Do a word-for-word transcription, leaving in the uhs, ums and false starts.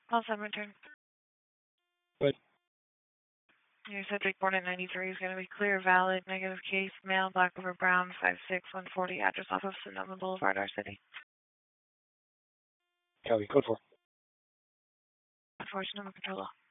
All set, return. Good. Your subject born at ninety-three is going to be clear, valid, negative case, male, black over brown, five six, one forty, address off of Sonoma Boulevard, our city. Copy. Code four. Unfortunate control.